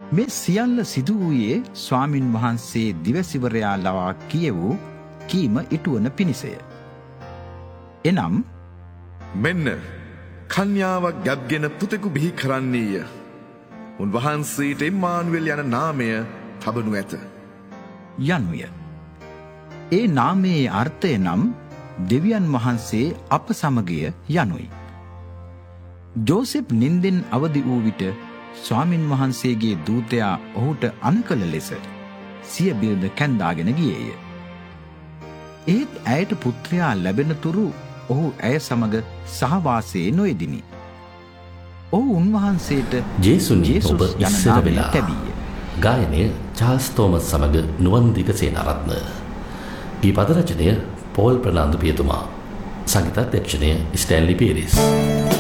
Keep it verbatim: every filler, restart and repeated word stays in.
මේ සියල්ල සිදු වූයේ ස්වාමින් වහන්සේ දිවසිවරයා ලවා කියවූ කීම ඉටුවන පිණිසය. එනම් මෙන්න කන්‍යාවක් ගැබ්ගෙන පුතෙකු බිහි කරන්නේය. උන්වහන්සේට ඉම්මානුවෙල් යන නාමය තබනු ඇත. යනුය. ඒ නාමයේ අර්ථය නම් දෙවියන් වහන්සේ අප සමගය යනුයි. ජෝසෙප් නින්දෙන් අවදි වූ විට ස්වාමින් වහන්සේගේ දූතයා ඔහුට අනකල ලෙස සිය බිරිඳ කැන්දාගෙන ගියේය. ඒත් ඇයට පුත්‍රයා ලැබෙන තුරු ඔහු ඇය සමග සහවාසයේ නොයෙදිනි. ඔහු උන්වහන්සේට ජේසුන් ජේසුස් ඔබ යන ඉස්සර නාමය වෙලා තැබීය. ගායනය චාල්ස් තෝමස් සමග නුවන්දික සේනාරත්න. ගී පද රචනය පෝල් ප්‍රනාන්දු පියතුමා. සංගීතාධ්‍යක්ෂණය ස්ටැන්ලි පීරිස්.